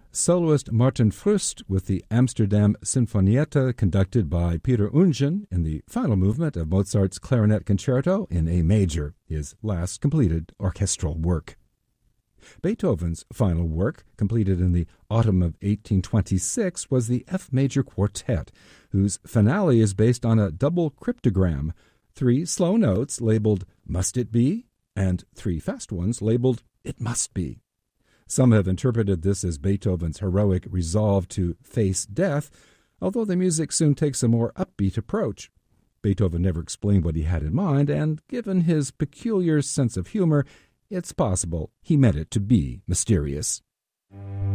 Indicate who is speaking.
Speaker 1: soloist Martin Frust with the Amsterdam Sinfonietta conducted by Peter Ungen in the final movement of Mozart's Clarinet Concerto in A major, his last completed orchestral work. Beethoven's final work, completed in the autumn of 1826, was the F major Quartet, whose finale is based on a double cryptogram, 3 slow notes labeled "Must It Be?" and 3 fast ones labeled "It Must Be." Some have interpreted this as Beethoven's heroic resolve to face death, although the music soon takes a more upbeat approach. Beethoven never explained what he had in mind, and given his peculiar sense of humor, it's possible he meant it to be mysterious.